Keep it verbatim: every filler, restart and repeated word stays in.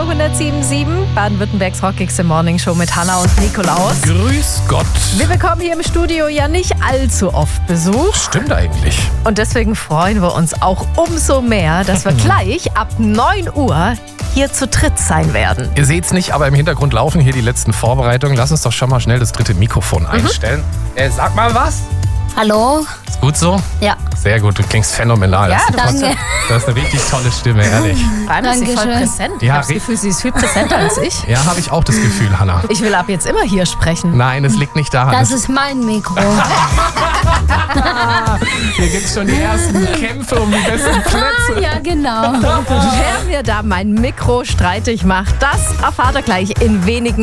hundertsieben Komma sieben, Baden-Württembergs rockigste Morningshow mit Hanna und Nikolaus. Grüß Gott. Wir bekommen hier im Studio ja nicht allzu oft Besuch. Stimmt eigentlich. Und deswegen freuen wir uns auch umso mehr, dass wir gleich ab neun Uhr hier zu dritt sein werden. Ihr seht's nicht, aber im Hintergrund laufen hier die letzten Vorbereitungen. Lass uns doch schon mal schnell das dritte Mikrofon einstellen. Mhm. Äh, sag mal was. Hallo? Ist gut so? Ja. Sehr gut, du klingst phänomenal. Ja, das, danke. Hast, du hast eine richtig tolle Stimme, ehrlich. Vor allem ist sie voll Dankeschön. präsent. Ich Ja, habe das Gefühl, sie ist viel präsenter als ich. Ja, habe ich auch das Gefühl, Hanna. Ich will ab jetzt immer hier sprechen. Nein, es liegt nicht daran. Das ist mein Mikro. Hier gibt's schon die ersten Kämpfe um die besten Plätze. Ja, genau. Wer mir da mein Mikro streitig macht, das erfahrt ihr gleich in wenigen